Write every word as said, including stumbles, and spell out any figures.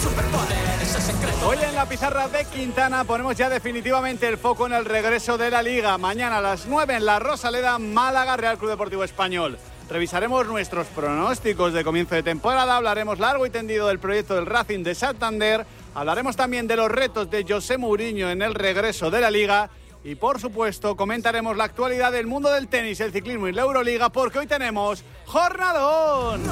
Hoy en la pizarra de Quintana ponemos ya definitivamente el foco en el regreso de la Liga. Mañana a las nueve en la Rosaleda, Málaga, Real Club Deportivo Español. Revisaremos nuestros pronósticos de comienzo de temporada, hablaremos largo y tendido del proyecto del Racing de Santander, hablaremos también de los retos de José Mourinho en el regreso de la Liga y, por supuesto, comentaremos la actualidad del mundo del tenis, el ciclismo y la Euroliga, porque hoy tenemos jornadón.